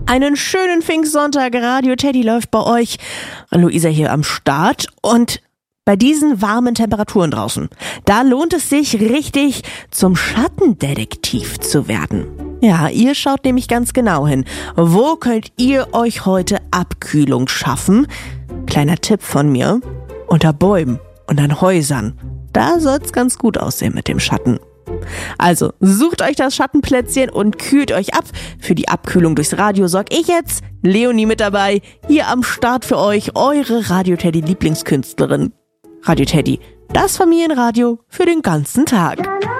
Einen schönen Pfingstsonntag, Radio Teddy läuft bei euch. Luisa hier am Start und bei diesen warmen Temperaturen draußen, da lohnt es sich richtig, zum Schattendetektiv zu werden. Ja, ihr schaut nämlich ganz genau hin. Wo könnt ihr euch heute Abkühlung schaffen? Kleiner Tipp von mir: unter Bäumen und an Häusern. Da soll's ganz gut aussehen mit dem Schatten. Also, sucht euch das Schattenplätzchen und kühlt euch ab. Für die Abkühlung durchs Radio sorg ich jetzt, Leonie mit dabei, hier am Start für euch, eure Radio Teddy Lieblingskünstlerin. Radio Teddy, das Familienradio für den ganzen Tag.